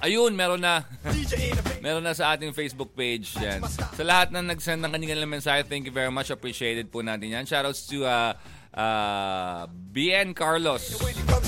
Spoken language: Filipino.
Ayun, meron na. Meron na sa ating Facebook page. Yan. Sa lahat na nag-send ng kanilang mensahe, thank you very much. Appreciated po natin yan. Shoutouts to BN Carlos.